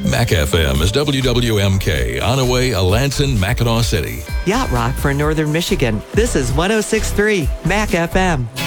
Mac FM is WWMK, Onaway, Alanson, Mackinac City. Yacht Rock for Northern Michigan. This is 106.3 Mac FM.